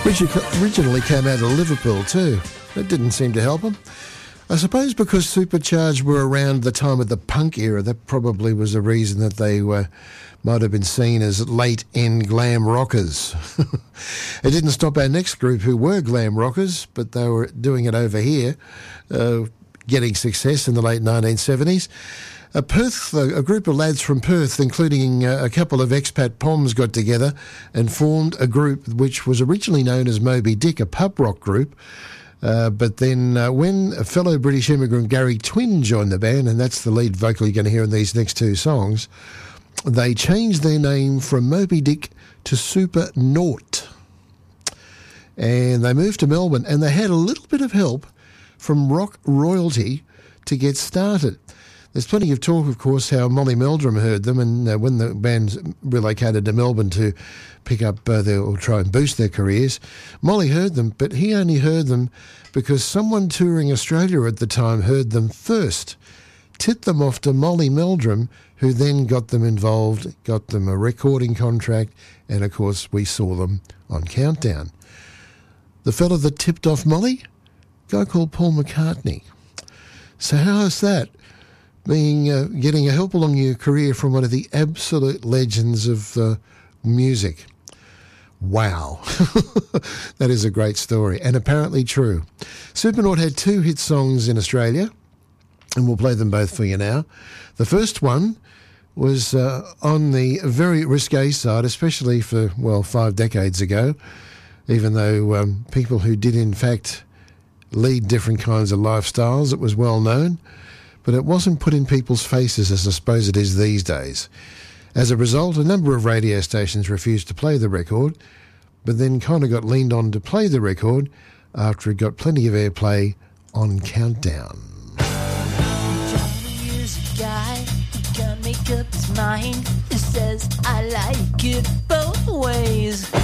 Richard originally came out of Liverpool too. That didn't seem to help him. I suppose because Supercharged were around the time of the punk era, that probably was a reason that they might have been seen as late-end glam rockers. It didn't stop our next group, who were glam rockers, but they were doing it over here, getting success in the late 1970s. A group of lads from Perth, including a couple of expat Poms, got together and formed a group which was originally known as Moby Dick, a pub rock group. But then when a fellow British immigrant, Gary Twin, joined the band, and that's the lead vocal you're going to hear in these next two songs, they changed their name from Moby Dick to Super Naut. And they moved to Melbourne, and they had a little bit of help from rock royalty to get started. There's plenty of talk, of course, how Molly Meldrum heard them, and when the band relocated to Melbourne to pick up or try and boost their careers, Molly heard them, but he only heard them because someone touring Australia at the time heard them first, tipped them off to Molly Meldrum, who then got them involved, got them a recording contract, and of course we saw them on Countdown. The fella that tipped off Molly? A guy called Paul McCartney. So how is that? Getting a help along your career from one of the absolute legends of music. Wow. That is a great story, and apparently true. Supernaut had 2 hit songs in Australia, and we'll play them both for you now. The first one was on the very risque side, especially for, 5 decades ago, even though people who did in fact lead different kinds of lifestyles, it was well known. But it wasn't put in people's faces as I suppose it is these days. As a result, a number of radio stations refused to play the record, but then kind of got leaned on to play the record after it got plenty of airplay on Countdown. Johnny is a guy who can't make up his mind. He says, I like it both ways.